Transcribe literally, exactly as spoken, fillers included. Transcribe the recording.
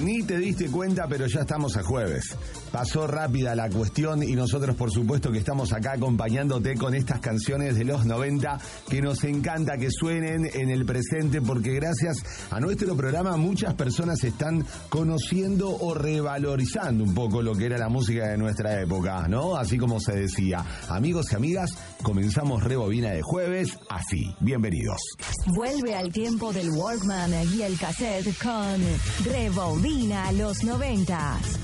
Ni te diste cuenta, pero ya estamos a jueves. Pasó rápida la cuestión y nosotros por supuesto que estamos acá acompañándote con estas canciones de los noventa que nos encanta que suenen en el presente, porque gracias a nuestro programa muchas personas están conociendo o revalorizando un poco lo que era la música de nuestra época, ¿no? Así como se decía. Amigos y amigas, comenzamos Rebobina de jueves así. Bienvenidos. Vuelve al tiempo del Walkman y el cassette con Rebobina los noventas.